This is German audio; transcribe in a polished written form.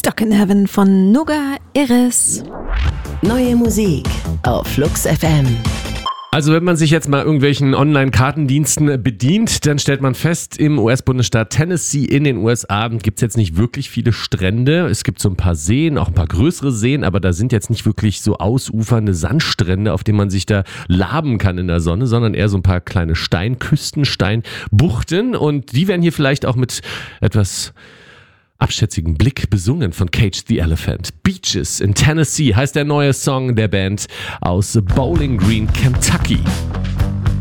Stuck in Heaven von Nuga Iris. Neue Musik auf Flux FM. Also wenn man sich jetzt mal irgendwelchen Online-Kartendiensten bedient, dann stellt man fest, im US-Bundesstaat Tennessee in den USA gibt es jetzt nicht wirklich viele Strände. Es gibt so ein paar Seen, auch ein paar größere Seen, aber da sind jetzt nicht wirklich so ausufernde Sandstrände, auf denen man sich da laben kann in der Sonne, sondern eher so ein paar kleine Steinküsten, Steinbuchten, und die werden hier vielleicht auch mit etwas abschätzigen Blick besungen von Cage the Elephant. Beaches in Tennessee heißt der neue Song der Band aus Bowling Green, Kentucky.